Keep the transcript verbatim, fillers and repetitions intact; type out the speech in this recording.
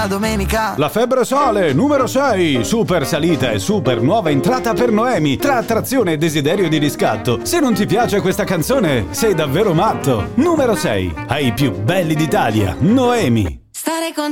domenica. La febbre sale, numero sei. Super salita e super nuova entrata per Noemi. Tra attrazione e desiderio di riscatto. Se non ti piace questa canzone, sei davvero matto. Numero sei. Ai più belli d'Italia, Noemi. Stare con